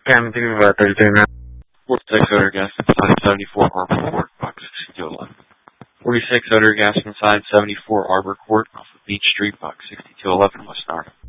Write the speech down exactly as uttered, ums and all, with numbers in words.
Yeah, I'm thinking about Thursday now. forty-six odor gas inside seventy-four Arbor Court, box sixty-two eleven. forty-six odor gas inside seventy-four Arbor Court off of Beach Street, box sixty-two eleven, West Narva.